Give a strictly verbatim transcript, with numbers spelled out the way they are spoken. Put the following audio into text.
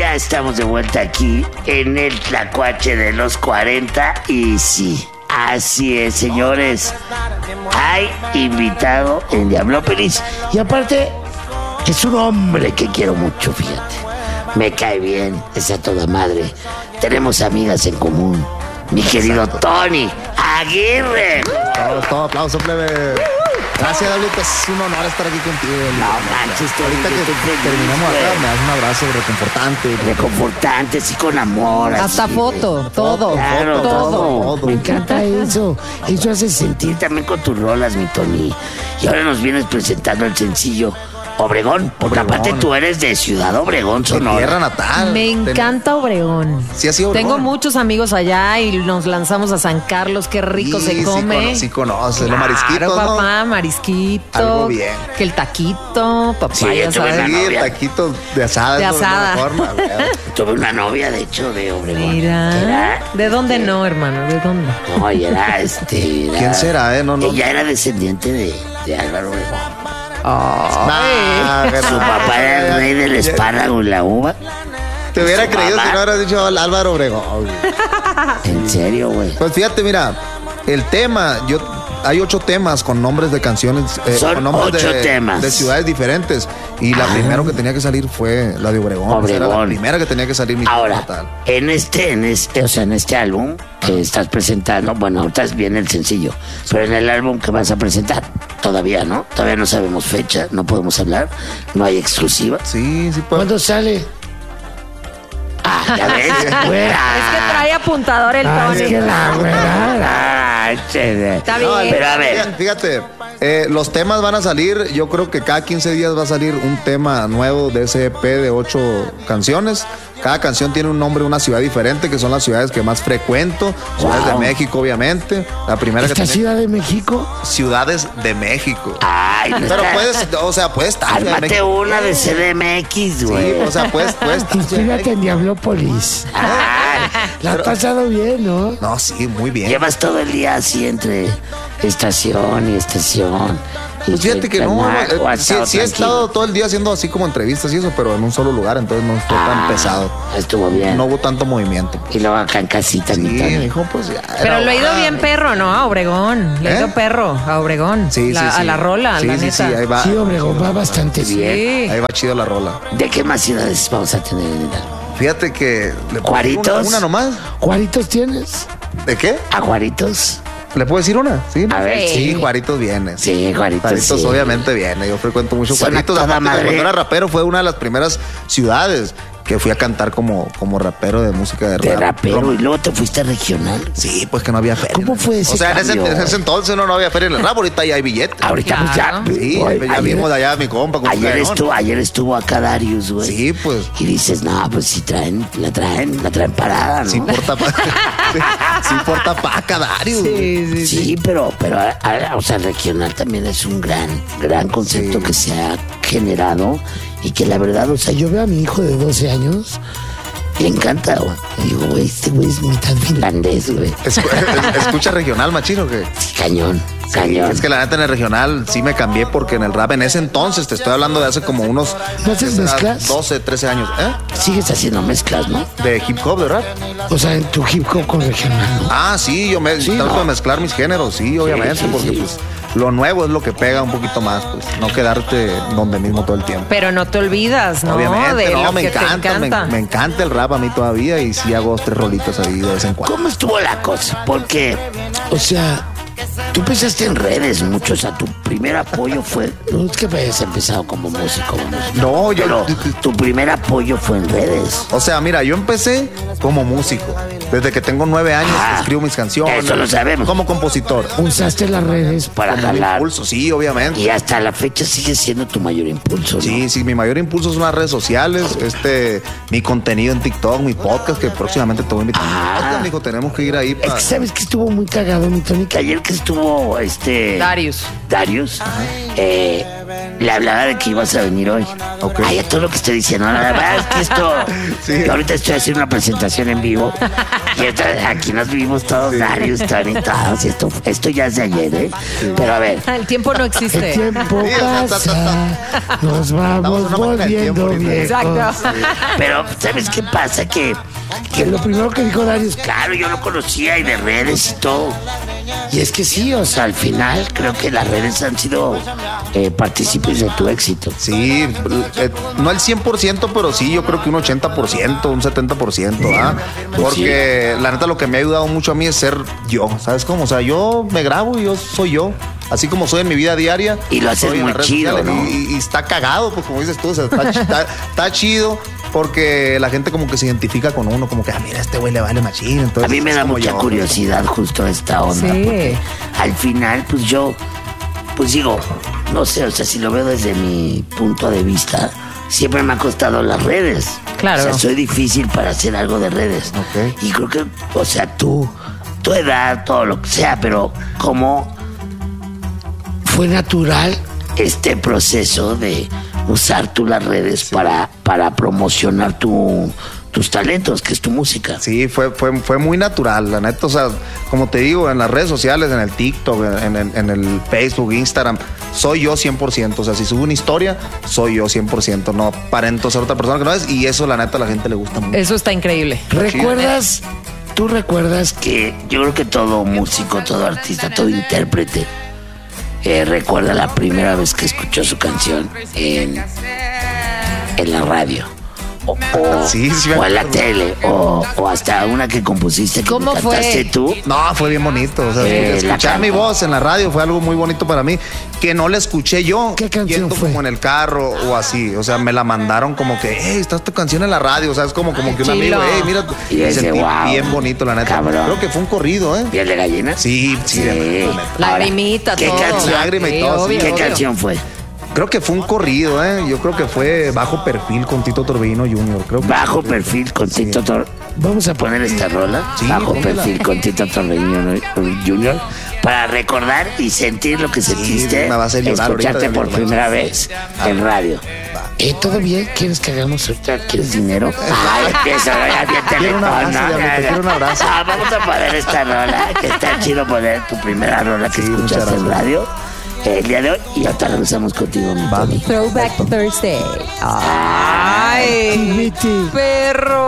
ya estamos de vuelta aquí en el Tlacuache de los cuarenta. Y sí, así es, señores. Hay invitado en Diablópolis. Y aparte, es un hombre que quiero mucho, fíjate. Me cae bien, es a toda madre. Tenemos amigas en común. Mi querido Tony Aguirre. Todo, todo, aplauso, plebe. Gracias, Dablito, es un honor estar aquí contigo. No manches, Tony. Ahorita que terminamos acá, me das un abrazo reconfortante. Reconfortante, sí, con amor. Hasta así, foto, güey. todo, Claro, todo. todo. Me encanta eso. Eso hace sentir también con tus rolas, mi Tony. Y ahora nos vienes presentando el sencillo Obregón, porque Obregón. aparte tú eres de Ciudad Obregón, Mi Sonora. tierra natal. Me encanta Obregón. Sí, así Obregón. Tengo muchos amigos allá y nos lanzamos a San Carlos. Qué rico Sí, se sí come. cono- Sí, conoces, los Claro, marisquitos, ¿no? papá, marisquito. Algo bien. Que el taquito, papá, Sí, ya tuve sabes. una Sí, novia. taquitos de asada. De eso es la asada. forma, güey. Tuve una novia, de hecho, de Obregón. Mira. Era, ¿De dónde este, no, hermano? ¿De dónde? No, y era este. era- ¿Quién será, eh? No, no. Ella era descendiente de, de Álvaro Obregón. Nah, Su papá era el rey del espárrago y la uva. Te hubiera Su creído mamá. si no hubieras dicho Álvaro Obregón, güey. En serio, güey. Pues fíjate, mira, el tema, yo hay ocho temas con nombres de canciones, eh, Son con nombres ocho de, temas. de ciudades diferentes. Y la Ah. primera que tenía que salir fue la de Obregón. Esa era la Obregón. primera que tenía que salir mi Ahora, natal. en este, en este, o sea, en este álbum que estás presentando, bueno, ahorita viene el sencillo, pero en el álbum que vas a presentar, todavía, ¿no? Todavía no sabemos fecha, no podemos hablar, no hay exclusiva. Sí, sí, pues. ¿Cuándo sale? Ah, ya ves, güera. Es que trae apuntador el Ah, Tony. es que la güera. Ah, che, Está No, bien. Pero a ver, Fíjate, fíjate, eh, los temas van a salir, yo creo que cada quince días va a salir un tema nuevo de ese E P de ocho canciones. Cada canción tiene un nombre, una ciudad diferente, que son las ciudades que más frecuento. Ciudades Wow. de México, obviamente. La primera que ¿esta tenía- Ciudad de México? Ciudades de México. Ay, no Pero está- puedes, o sea, puedes estar en Ciudad de Ármate México. una de C D M X, Sí, güey. o sea, puedes, puedes estar en Ciudad de Inspírate en Diablópolis. Ay, La has pasado bien, ¿no? No, sí, muy bien. llevas todo el día así entre estación y estación. Y Pues fíjate que no, Canal, eh, o has sí, estado sí he tranquilo. estado todo el día haciendo así como entrevistas y eso, pero en un solo lugar, entonces no estuvo Ah, tan pesado. Estuvo bien. No hubo tanto movimiento. Y luego acá en casita, Sí, mi Tony. dijo, pues ya. Pero era lo he ido hora. bien perro, ¿no? A Obregón. Le he ¿Eh? ido perro a Obregón. Sí, La- sí, sí. A la rola, sí, la sí, neta. Sí, ahí va. Sí, Obregón va bastante bien. Sí. Ahí va chido la rola. ¿De qué más ciudades vamos a tener en el álbum? Fíjate que. ¿le puedo decir ¿Juaritos? Una, una nomás? ¿Juaritos tienes? ¿De qué? ¿A Juaritos? ¿Le puedo decir una? Sí. A ver, sí. sí. Juaritos viene. Sí, Juaritos. Juaritos sí. obviamente viene. Yo frecuento mucho Son a Juaritos. toda Aparte que madre. cuando era rapero fue una de las primeras ciudades que fui a cantar como, como rapero de música de rap. De rapero. Rom- Y luego te fuiste regional. Sí, pues que no había feria. ¿Cómo fue ese O sea, en ese, cambio? en ese entonces no, no había feria en el rap. Ahorita ya hay billetes. Ahorita pues Claro. ya. Sí, Oye, ya ayer- vimos de allá mi compa. Con su Ayer cadenón. estuvo, ayer estuvo acá Darius, güey. Sí, pues. Y dices, no, pues si traen, la traen, la traen parada, ¿no? Sí importa pa- sí, sí importa paca, Darius. güey. Sí, pero, pero, a- a- o sea, regional también es un gran, gran concepto Sí. que se ha generado y que la verdad, o sea, yo veo a mi hijo de doce años, le encanta, güey. Y digo, güey, este güey es mitad finlandés, güey. Escu- es- ¿Escucha regional, machino? Que Sí, cañón, cañón. es que la neta en el regional sí me cambié porque en el rap en ese entonces, te estoy hablando de hace como unos ¿No haces ¿qué será? mezclas? doce, trece años, ¿eh? Sigues haciendo mezclas, ¿no? De hip hop, de rap. O sea, en tu hip hop con regional, ¿no? Ah, sí, yo me Sí, trato ¿no? de mezclar mis géneros, sí, obviamente, sí, porque sí. pues lo nuevo es lo que pega un poquito más, pues no quedarte donde mismo todo el tiempo. Pero no te olvidas, ¿no? Obviamente, de no, lo me que encanta, te encanta. Me, me encanta el rap a mí todavía y sí hago dos, tres rolitas ahí de vez en cuando. ¿Cómo estuvo la cosa? Porque, o sea, tú empezaste en redes mucho, o sea, tu primer apoyo fue, no es que hayas empezado como músico, músico. No, yo- Pero tu primer apoyo fue en redes. O sea, mira, yo empecé como músico. Desde que tengo nueve años Ah, escribo mis canciones. eso lo sabemos. Como compositor. Usaste las redes. Para Como jalar. impulso, sí, obviamente. Y hasta la fecha sigue siendo tu mayor impulso, ¿no? Sí, sí, mi mayor impulso son las redes sociales, este, mi contenido en TikTok, mi podcast, que próximamente te voy a invitar. Ah. a mi podcast, mijo, tenemos que ir ahí Es para... que sabes que estuvo muy cagado, mi Tony, que ayer que estuvo este Darius. Darius, eh, le hablaba de que ibas a venir hoy. Ok. Ay, a todo lo que estoy diciendo. La verdad es que esto. Sí. Yo ahorita estoy haciendo una presentación en vivo. Y esto- aquí nos vivimos todos, Darius, Tony, todos. Y esto, esto ya es de ayer, ¿eh? Pero a ver. El tiempo no El existe. tiempo Sí, o sea, ta, pasa, nos Estamos en vamos una máquina del tiempo volviendo ahorita. viejos. Exacto. Pero, ¿sabes qué pasa? Que, Que lo primero que dijo Darius, claro, yo lo conocía y de redes y todo. Y es que sí, o sea, al final creo que las redes han sido eh, partícipes de tu éxito. Sí, eh, no el cien por ciento, pero sí, yo creo que un ochenta por ciento, un setenta por ciento, ¿ah? Porque la neta lo que me ha ayudado mucho a mí es ser yo, ¿sabes cómo? O sea, yo me grabo y yo soy yo, así como soy en mi vida diaria. Y lo haces soy en muy las redes chido, sociales, ¿no? Y, y está cagado, pues como dices tú, o sea, está, chi- está- está chido porque la gente como que se identifica con uno, como que, ah, mira, este güey le vale machín. Entonces, A mí me es da como mucha yo. curiosidad justo esta onda. Sí. Porque al final, pues yo, pues digo, no sé, o sea, si lo veo desde mi punto de vista, siempre me ha costado las redes. Claro. O sea, soy difícil para hacer algo de redes. Ok. Y creo que, o sea, tú, tu edad, todo lo que sea, pero como fue natural. este proceso de usar tú las redes para, para promocionar tu, tus talentos, que es tu música. Sí, fue, fue, fue muy natural, la neta. O sea, como te digo, en las redes sociales, en el TikTok, en, en- en el Facebook, Instagram, soy yo cien por ciento. O sea, si subo una historia, soy yo cien por ciento. No aparento ser otra persona que no es. Y eso, la neta, a la gente le gusta mucho. Eso está increíble. ¿Recuerdas? ¿Tú recuerdas que Que yo creo que todo músico, todo artista, todo intérprete eh, recuerda la primera vez que escuchó su canción en, en la radio. O, o- Sí, sí me o en la acuerdo. tele, o, o hasta una que compusiste que ¿Cómo me fue? cantaste tú. No, fue bien bonito. O sea, Eh, la escuchar mi canta. voz en la radio fue algo muy bonito para mí. Que no la escuché yo. ¿Qué canción yendo fue? como en el carro o así. O sea, me la mandaron como que, hey, está tu canción en la radio. O sea, es como, como que un chilo. amigo, hey, mira. Y me ese, sentí wow, bien bonito, la neta. cabrón. Creo que fue un corrido, ¿eh? ¿Piel de gallina? Sí, sí, la neta. Lagrimita, ¿qué todo. canción? Lágrima y Sí, todo, sí. obvio, ¿Qué obvio. canción fue? Creo que fue un corrido, ¿eh? Yo creo que fue Bajo Perfil con Tito Torbellino junior Creo que Bajo perfil con Tito Tor... vamos a poner esta rola? Sí, Bajo póngala. perfil con Tito Torbellino junior para recordar y sentir lo que sentiste me va a hacer llorar ahorita escucharte de por mi primera vez en radio. Eh, ¿todo bien? ¿Quieres que hagamos ahorita? ¿Quieres dinero? Ay, empieza, ya bien Quiero un abrazo, teléfono, diablito, ya, ya. quiero un abrazo. Ah, vamos a poner esta rola, que está chido poner tu primera rola que Sí, muchas escuchaste en gracias. radio el día de hoy y ahorita regresamos contigo, mi Va. Tony. Throwback Thursday. Ay, Viti. perro.